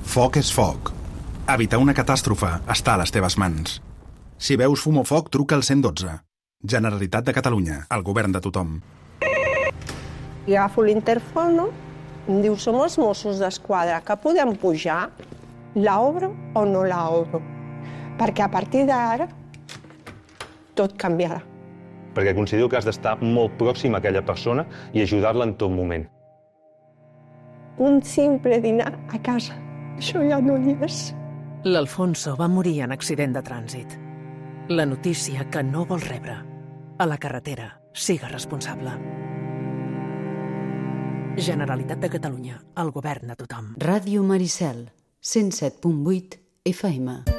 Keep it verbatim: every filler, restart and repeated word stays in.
Foc és foc. Evitar una catàstrofe està a les teves mans. Si veus fum o foc, truca al cent i dotze. Generalitat de Catalunya, el govern de tothom. I agafo l'interfono, em diu, som els Mossos d'Esquadra, que podem pujar? La obro o no la obro? Perquè a partir d'ara tot canviarà. Perquè considero que has d'estar molt pròxim a aquella persona i ajudar-la en tot moment. Un simple dinar a casa, això ja no hi és. L'Alfonso va morir en accident de trànsit. La notícia que no vol rebre. A la carretera, siga responsable. Generalitat de Catalunya, el govern de tothom. Ràdio Maricel, cent set punt vuit F M.